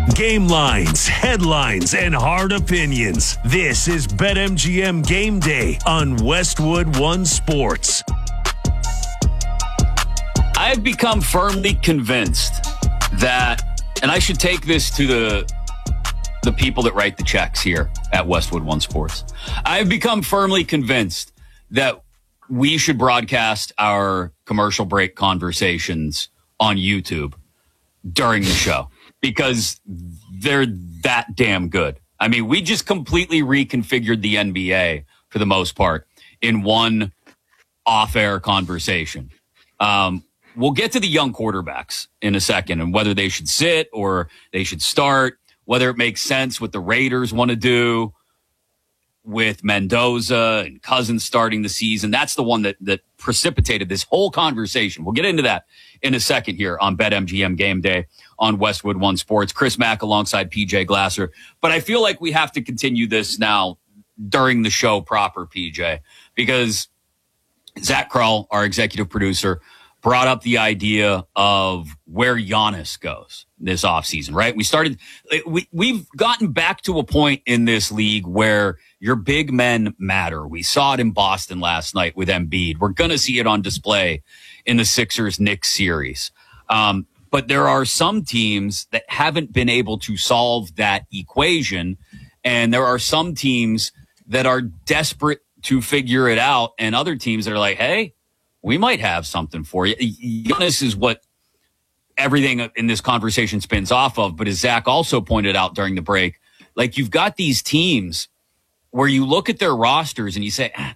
Game lines, headlines, and hard opinions. This is BetMGM Game Day on Westwood One Sports. I've become firmly convinced that, and I should take this to the people that write the checks here at Westwood One Sports. I've become firmly convinced that we should broadcast our commercial break conversations on YouTube during the show because they're that damn good. I mean, we just completely reconfigured the NBA for the most part in one off-air conversation. We'll get to the young quarterbacks in a second and whether they should sit or they should start, whether it makes sense what the Raiders want to do with Mendoza and Cousins starting the season. That's the one that precipitated this whole conversation. We'll get into that in a second here on BetMGM Game Day on Westwood One Sports. Chris Mack alongside PJ Glasser. But I feel like we have to continue this now during the show proper, PJ, because Zach Krull, our executive producer, brought up the idea of where Giannis goes this offseason, right? We've gotten back to a point in this league where your big men matter. We saw it in Boston last night with Embiid. We're going to see it on display in the Sixers-Knicks series. But there are some teams that haven't been able to solve that equation, and there are some teams that are desperate to figure it out, and other teams that are like, hey, we might have something for you. Giannis is what everything in this conversation spins off of. But as Zach also pointed out during the break, like you've got these teams where you look at their rosters and you say,